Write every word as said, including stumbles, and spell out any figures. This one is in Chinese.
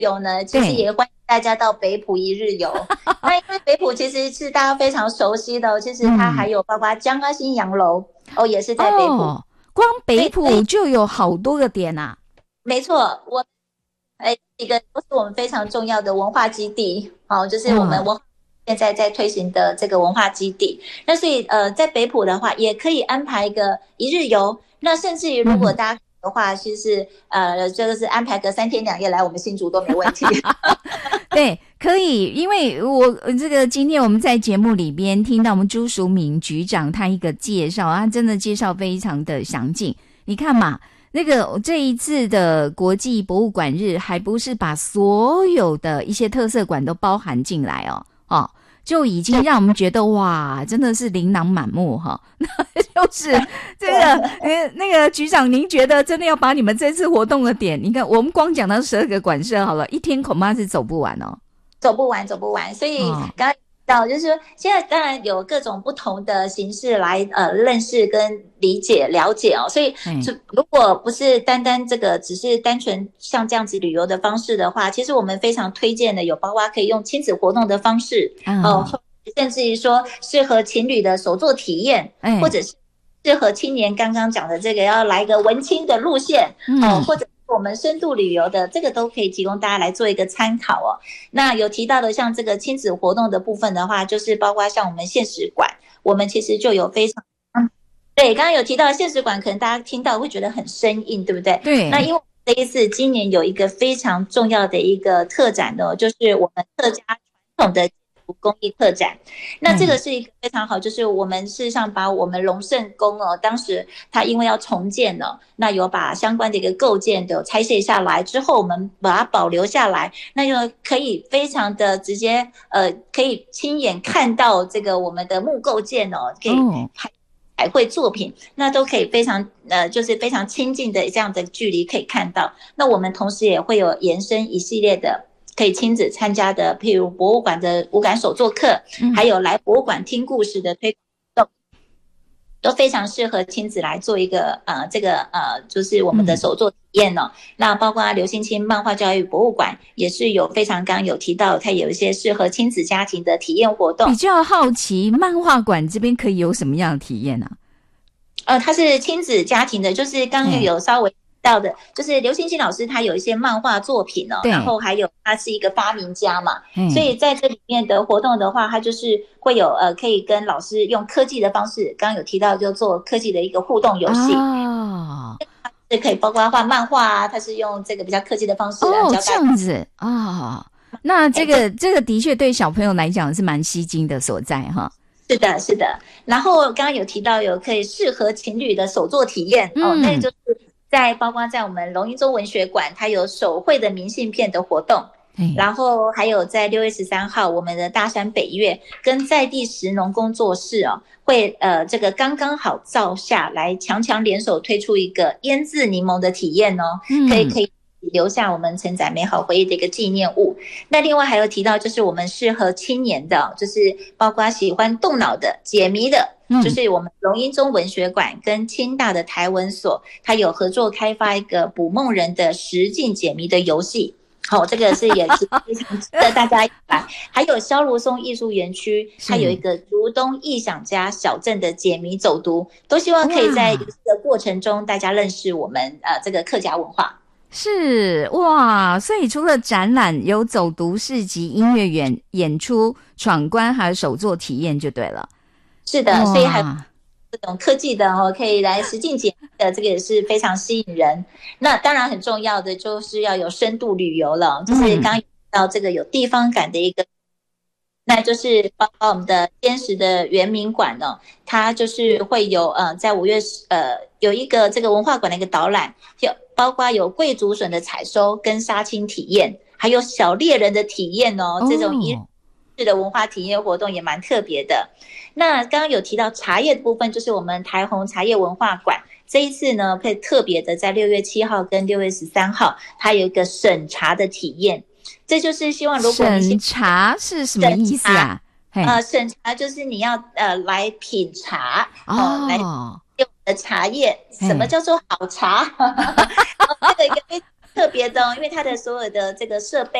游呢，其实也欢迎大家到北埔一日游。那因为北埔其实是大家非常熟悉的、哦，其实它还有包括江阿新洋楼、嗯、哦，也是在北埔。哦， 光北埔就有好多个点啊。 没错，我哎，几个都是我们非常重要的文化基地，哦，就是我们文化现在在推行的这个文化基地。嗯、那所以呃，在北埔的话，也可以安排一个一日游。那甚至于如果大家的话，其实呃，就是安排个三天两夜来我们新竹都没问题。 对，可以，因为我这个今天我们在节目里边听到我们朱淑敏局长他一个介绍，他真的介绍非常的详尽。你看嘛，那个这一次的国际博物馆日，还不是把所有的一些特色馆都包含进来哦，哦。就已经让我们觉得哇，真的是琳琅满目哈。那就是这个呃，那个局长，您觉得真的要把你们这次活动的点，你看我们光讲到十二个馆舍好了，一天恐怕是走不完哦，走不完，走不完。所以刚刚到就是说，现在当然有各种不同的形式来呃认识跟理解了解哦，所以如果不是单单这个只是单纯像这样子旅游的方式的话，其实我们非常推荐的有包括可以用亲子活动的方式哦、呃，甚至于说适合情侣的手作体验、嗯、或者是适合青年刚刚讲的这个要来一个文青的路线哦、呃嗯，或者我们深度旅游的这个都可以提供大家来做一个参考哦。那有提到的像这个亲子活动的部分的话，就是包括像我们现实馆，我们其实就有非常对，刚刚有提到现实馆，可能大家听到会觉得很生硬，对不对？ 对。 那因为这一次今年有一个非常重要的一个特展呢，就是我们客家传统的工艺特展。那这个是一个非常好，就是我们事实上把我们龙胜宫哦，当时它因为要重建了，那有把相关的一个构件的拆卸下来之后，我们把它保留下来，那就可以非常的直接呃，可以亲眼看到这个我们的木构件哦，可以拍。彩绘作品，那都可以非常呃，就是非常亲近的这样的距离可以看到。那我们同时也会有延伸一系列的可以亲子参加的，譬如博物馆的五感手作课，嗯、还有来博物馆听故事的推广，都非常适合亲子来做一个呃这个呃就是我们的手作体验哦。嗯、那包括刘欣清漫画教育博物馆也是有非常刚刚有提到，它有一些适合亲子家庭的体验活动。 比较好奇漫画馆这边可以有什么样的体验啊？ 呃，它是亲子家庭的，就是刚刚有稍微到的，就是刘欣欣老师他有一些漫画作品哦，然后还有他是一个发明家嘛，所以在这里面的活动的话，他就是会有呃可以跟老师用科技的方式，刚刚有提到就做科技的一个互动游戏啊，是可以包括画漫画啊，他是用这个比较科技的方式哦，这样子啊，那这个、欸、这个的确对小朋友来讲是蛮吸睛的所在哈。 是的，是的。然后刚刚有提到有可以适合情侣的手作体验、嗯、哦，那就是在包括在我们龙瀛洲文学馆，它有手绘的明信片的活动，然后还有在六月十三号我们的大山北岳跟在地食农工作室哦，会呃这个刚刚好造下来强强联手推出一个腌制柠檬的体验哦，嗯、可以可以。留下我们承载美好回忆的一个纪念物。那另外还有提到就是我们适合青年的，就是包括喜欢动脑的解谜的、嗯、就是我们龙瀛洲文学馆跟清大的台文所它有合作开发一个捕梦人的实境解谜的游戏。好、哦，这个是也是非常值得大家一来。还有萧如松艺术园区，它有一个竹东异想家小镇的解谜走读，都希望可以在游戏的过程中大家认识我们呃这个客家文化。 是哇，所以除了展览，有走读市集、音乐演演出、闯关，还有手作体验，就对了。 是的，所以还有这种科技的哦，可以来实境解谜的，这个也是非常吸引人。那当然很重要的就是要有深度旅游了，就是刚刚提到这个有地方感的一个。嗯，那就是包括我们的坚实的原民馆呢、哦，它就是会有呃，在五月呃有一个这个文化馆的一个导览，就包括有贵竹笋的采收跟杀青体验，还有小猎人的体验哦，这种一日的文化体验活动也蛮特别的。那刚刚有提到茶叶的部分，就是我们台红茶叶文化馆。这一次呢，可以特别的在六月七号跟六月十三号，它有一个审茶的体验。这就是希望如果你审查是什么意思啊？ 呃，审查就是你要呃来品茶哦，呃、来用的茶叶，什么叫做好茶？这个一个非常特别的哦，因为它的所有的这个设备